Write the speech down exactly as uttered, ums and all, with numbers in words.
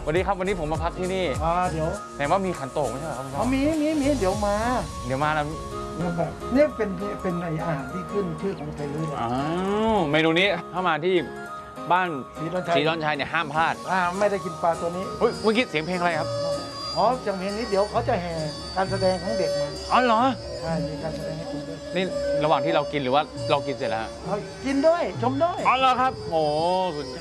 วัสดีครับวันนี้ผมมาพักที่นี่อ่าเดี๋ยวไหนว่ามีขันโตกไม่ใช่เหรอครับคุณพ่เขาอมีมีมีเดี๋ยวมาเดี๋ยวมาแล้วเนี่ยเป็นเป็นไออาหารที่ขึ้นชื่อของไทยเลยอ้าวเมนูนี้ถ้ามาที่บ้านศรีดอนชัยศรีดอนชัยเนี่ยห้ามพลาดอ่าไม่ได้กินปลาตัวนี้เฮ้ยเมื่อกี้เสียงเพลงอะไรครับอ๋อจังเพลงนี้เดี๋ยวเขาจะแห่การแสดงของเด็กมาอ๋อเหรอใช่มีการแสดงให้ชมด้วยนี่ระหว่างที่เรากินหรือว่าเรากินเสร็จแล้วฮะเอากินด้วยชมด้วยอ๋อเหรอครับโอ้สุด